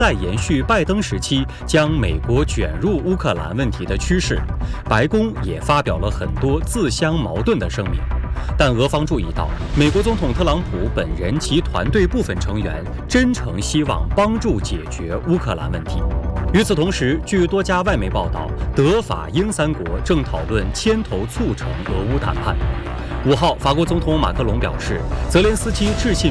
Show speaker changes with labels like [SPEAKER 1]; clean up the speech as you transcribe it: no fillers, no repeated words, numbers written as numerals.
[SPEAKER 1] 再延续拜登时期将美国卷入乌克兰问题的趋势，白宫也发表了很多自相矛盾的声明。但俄方注意到，美国总统特朗普本人及团队部分成员真诚希望帮助解决乌克兰问题。与此同时，据多家外媒报道，德法英三国正讨论牵头促成俄乌谈判。5号，法国总统马克龙表示，泽连斯基致信